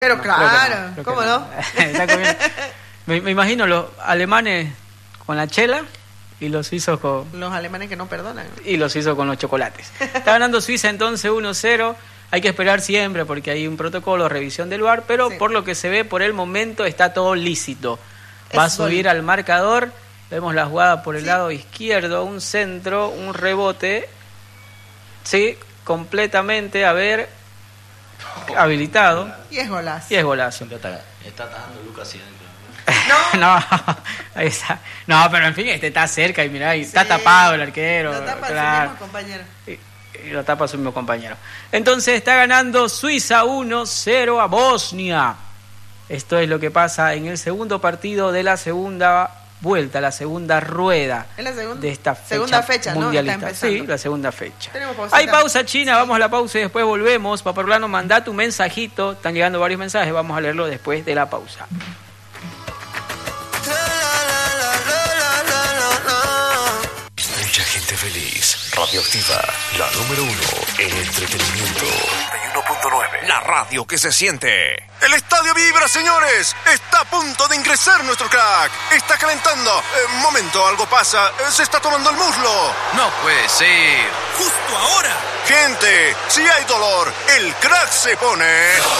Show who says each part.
Speaker 1: Pero
Speaker 2: No,
Speaker 1: claro,
Speaker 2: creo que
Speaker 1: ¿cómo no?
Speaker 2: Está comiendo. Me imagino los alemanes con la chela y los suizos con...
Speaker 1: Los alemanes que no perdonan.
Speaker 2: Y los suizos con los chocolates. Está ganando Suiza entonces 1-0. Hay que esperar siempre porque hay un protocolo, revisión del VAR, pero
Speaker 1: Sí.
Speaker 2: por lo que se ve por el momento está todo lícito. Va a
Speaker 1: Es gol.
Speaker 2: subir al marcador. Vemos la jugada por el lado izquierdo, un centro, un rebote. Sí, completamente, a ver, habilitado.
Speaker 1: Y es golazo.
Speaker 2: Y es golazo.
Speaker 3: Está atajando Lucas Sidán.
Speaker 2: No, ahí está. No, pero en fin, está cerca y mirá, y está
Speaker 1: Sí.
Speaker 2: tapado el arquero.
Speaker 1: Lo tapa
Speaker 2: claro.
Speaker 1: su mismo compañero.
Speaker 2: Y lo tapa su mismo compañero. Entonces está ganando Suiza 1-0 a Bosnia. Esto es lo que pasa en el segundo partido de la segunda vuelta, la segunda rueda
Speaker 1: Es la segunda,
Speaker 2: de esta
Speaker 1: segunda fecha, ¿no?
Speaker 2: mundialista.
Speaker 1: Está empezando.
Speaker 2: Sí, la segunda fecha.
Speaker 1: Tenemos pausita.
Speaker 2: Hay pausa, China, vamos a la pausa y después volvemos. Paparulano, mandá tu mensajito. Están llegando varios mensajes, vamos a leerlo después de la pausa.
Speaker 4: Mucha gente feliz. Radioactiva, la número 1 en entretenimiento. 91.9. La radio que se siente.
Speaker 5: El estadio vibra, señores. Está a punto de ingresar nuestro crack. Está calentando. Momento, algo pasa. Se está tomando el muslo.
Speaker 4: No puede ser.
Speaker 5: Justo ahora. Gente, si hay dolor, el crack se pone.